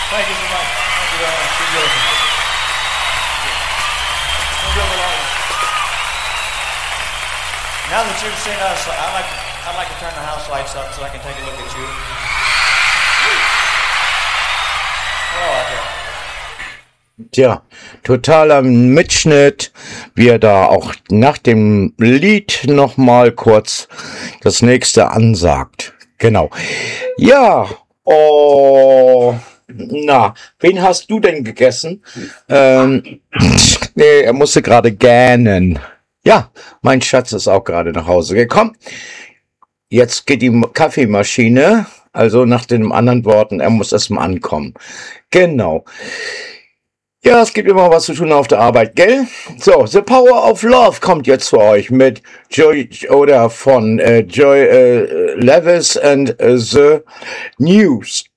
Thank you so much. Thank you very much. You're beautiful. Now that you've seen us, I'd like to turn the house lights up so I can take a look at you. Hello out there. Tja, totaler Mitschnitt, wie er da auch nach dem Lied nochmal kurz das nächste ansagt. Genau. Ja, oh, na, wen hast du denn gegessen? Nee, er musste gerade gähnen. Ja, mein Schatz ist auch gerade nach Hause gekommen. Jetzt geht die Kaffeemaschine, also nach den anderen Worten, er muss erstmal ankommen. Genau. Ja, es gibt immer was zu tun auf der Arbeit, gell? So, The Power of Love kommt jetzt für euch mit Joy oder von Joy Levis and the News.